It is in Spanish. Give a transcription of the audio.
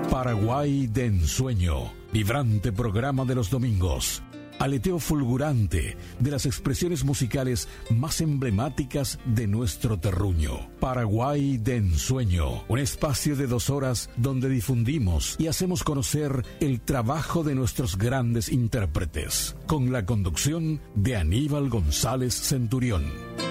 Paraguay de ensueño, vibrante programa de los domingos. Aleteo fulgurante de las expresiones musicales más emblemáticas de nuestro terruño. Paraguay de ensueño, un espacio de 2 horas donde difundimos y hacemos conocer el trabajo de nuestros grandes intérpretes, con la conducción de Aníbal González Centurión.